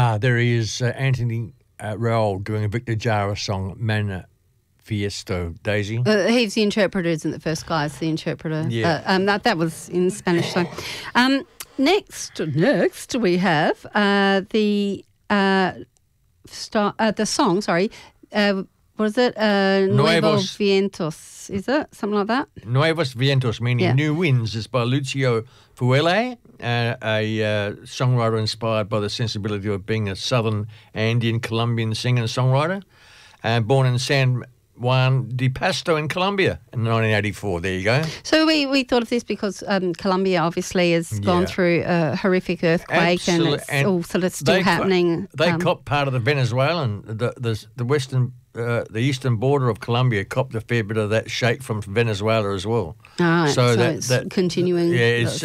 There he is, Anthony Raoul doing a Victor Jara song, Manifiesto, Daisy. He's the interpreter, isn't the first guy? It's the interpreter. Yeah. That was in Spanish. So, next we have the song. Sorry, was it Nuevos Vientos? Is it something like that? Nuevos Vientos, meaning New Winds, is by Lucio Fuele, a songwriter inspired by the sensibility of being a southern Andean Colombian singer and songwriter, born in San Juan de Pasto in Colombia in 1984. There you go. So we thought of this because Colombia obviously has gone through a horrific earthquake and it's all sort of still happening. They copped part of the Venezuelan, the western, the eastern border of Colombia copped a fair bit of that shake from Venezuela as well. All right, so it's continuing. Yeah, it's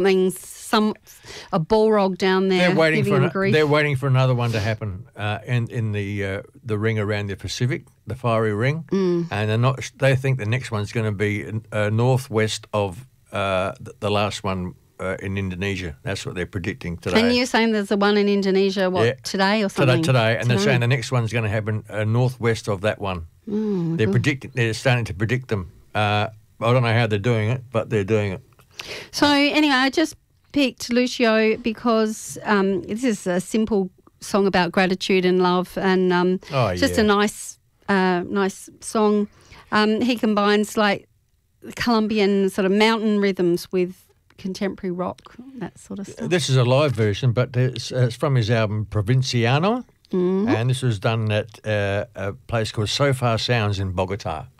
a bullrog down there. They're waiting for another one to happen in the ring around the Pacific, the fiery ring, and they think the next one's going to be northwest of the last one in Indonesia. That's what they're predicting today. And you're saying there's the one in Indonesia, today or something? Today, and they're saying the next one's going to happen northwest of that one. They're starting to predict them. I don't know how they're doing it, but they're doing it. So anyway, I just picked Lucio because this is a simple song about gratitude and love, and just a nice song. He combines like Colombian sort of mountain rhythms with contemporary rock, that sort of stuff. This is a live version, but it's from his album Provinciano, and this was done at a place called So Far Sounds in Bogota.